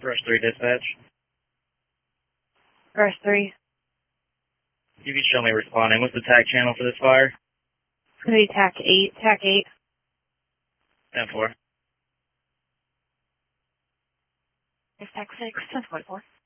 Brush 3 dispatch. Brush 3. You can show me responding. What's the TAC channel for this fire? It's going to be TAC 8. TAC 8. 10-4. It's TAC 6. 10-4.